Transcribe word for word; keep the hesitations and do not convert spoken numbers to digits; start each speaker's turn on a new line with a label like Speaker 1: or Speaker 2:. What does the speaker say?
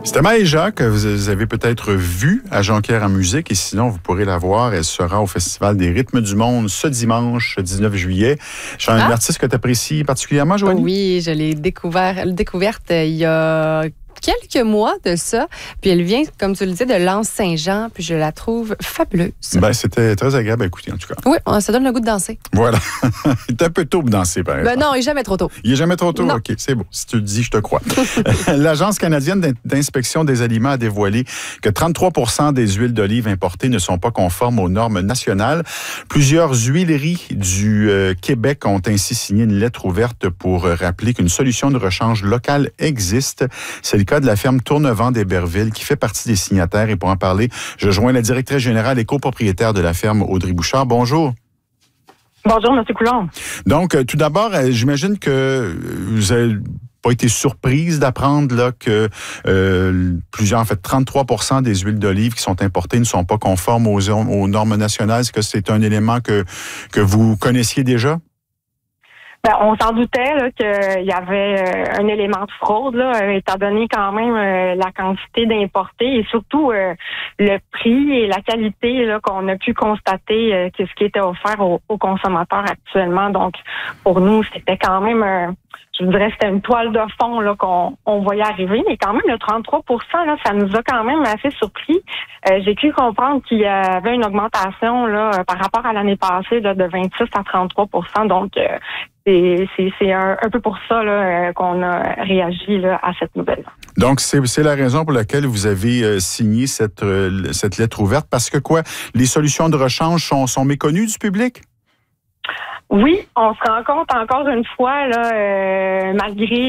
Speaker 1: C'est Maëja que vous avez peut-être vue à Jonquière en musique et sinon vous pourrez la voir. Elle sera au Festival des rythmes du monde ce dimanche dix-neuf juillet. C'est un ah. artiste que tu apprécies particulièrement, Joanie?
Speaker 2: Oui, je l'ai découvert, découverte il y a quelques mois de ça. Puis elle vient, comme tu le dis, de L'Anse-Saint-Jean. Puis je la trouve fabuleuse.
Speaker 1: Ben, c'était très agréable à écouter, en tout cas.
Speaker 2: Oui, ça donne le goût de danser.
Speaker 1: Voilà. Il est un peu tôt pour danser, par exemple.
Speaker 2: Ben non, il n'est jamais trop tôt.
Speaker 1: Il n'est jamais trop tôt?
Speaker 2: Non.
Speaker 1: OK, c'est bon. Si tu le dis, je te crois. L'Agence canadienne d'inspection des aliments a dévoilé que trente-trois pour cent des huiles d'olive importées ne sont pas conformes aux normes nationales. Plusieurs huileries du euh, Québec ont ainsi signé une lettre ouverte pour rappeler qu'une solution de rechange locale existe. C'est le cas de la ferme Tournevent d'Héberville qui fait partie des signataires. Et pour en parler, je joins la directrice générale et copropriétaire de la ferme, Audrey Bouchard. Bonjour.
Speaker 3: Bonjour, M. Coulombe.
Speaker 1: Donc, euh, tout d'abord, euh, j'imagine que vous avez pas été surprise d'apprendre là, que euh, plusieurs, en fait, trente-trois pour cent des huiles d'olive qui sont importées ne sont pas conformes aux, aux normes nationales. Est-ce que c'est un élément que, que vous connaissiez déjà?
Speaker 3: Ben, on s'en doutait là, qu'il y avait euh, un élément de fraude, là, étant donné quand même euh, la quantité d'importés et surtout euh, le prix et la qualité là, qu'on a pu constater euh, que ce qui était offert aux, aux consommateurs actuellement. Donc, pour nous, c'était quand même, euh, je vous dirais, c'était une toile de fond là, qu'on on voyait arriver. Mais quand même, le trente-trois pour cent, là, ça nous a quand même assez surpris. Euh, j'ai cru comprendre qu'il y avait une augmentation là, par rapport à l'année passée là, de vingt-six à trente-trois pour cent. Donc, euh, C'est, c'est, c'est un, un peu pour ça là, qu'on a réagi là, à cette nouvelle-là.
Speaker 1: Donc, c'est, c'est la raison pour laquelle vous avez euh, signé cette, euh, cette lettre ouverte. Parce que quoi? Les solutions de rechange sont, sont méconnues du public?
Speaker 3: Oui, on se rend compte encore une fois, là, euh, malgré